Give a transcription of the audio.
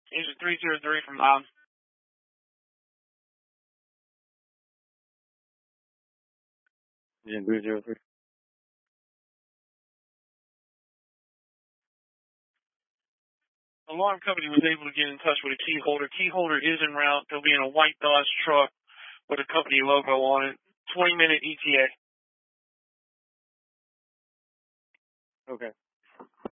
Agent 303 from Island. Agent 303. Alarm company was able to get in touch with a key holder. Key holder is en route. They'll be in a white Dodge truck with a company logo on it. 20-minute ETA. Okay.